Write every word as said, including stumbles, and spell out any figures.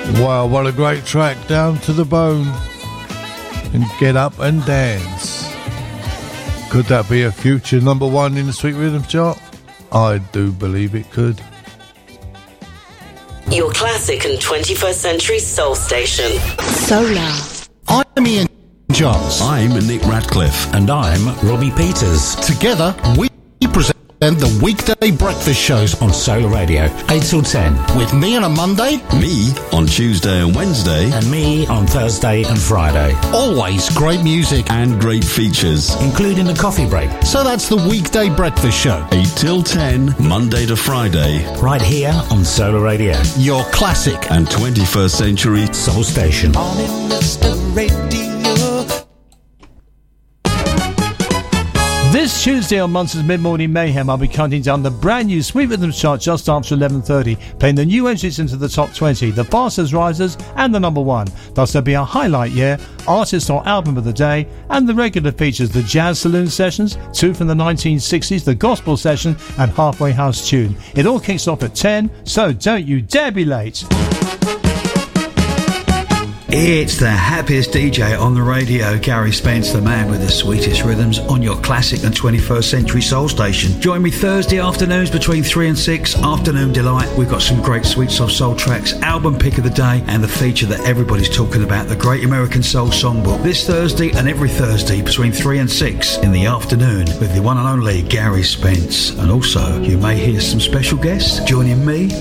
Wow, what a great track, Down to the Bone and Get Up and Dance. Could that be a future number one in the Sweet Rhythm chart? I do believe it could. Your classic and twenty-first century soul station. Solar. I'm Ian Johns. I'm Nick Radcliffe. And I'm Robbie Peters. Together, we present the weekday breakfast shows on Solar Radio, eight till ten. With me on a Monday, me on Tuesday and Wednesday, and me on Thursday and Friday. Always great music and great features, including the coffee break. So that's the weekday breakfast show, eight till ten, Monday to Friday, right here on Solar Radio, your classic and twenty-first century soul station. On Industrial Radio. This Tuesday on Munster's Mid-Morning Mayhem, I'll be counting down the brand new Sweet Rhythm chart just after eleven thirty, playing the new entries into the top twenty, the fastest risers and the number one. Thus there'll be a highlight year, artist or album of the day, and the regular features, the Jazz Saloon sessions, two from the nineteen sixties, the Gospel session and Halfway House tune. It all kicks off at ten, so don't you dare be late. It's the happiest D J on the radio, Gary Spence, the man with the sweetest rhythms on your classic and twenty-first century soul station. Join me Thursday afternoons between three and six, Afternoon Delight. We've got some great sweet soft soul tracks, album pick of the day, and the feature that everybody's talking about, the Great American Soul Songbook. This Thursday and every Thursday between three and six in the afternoon with the one and only Gary Spence. And also, you may hear some special guests joining me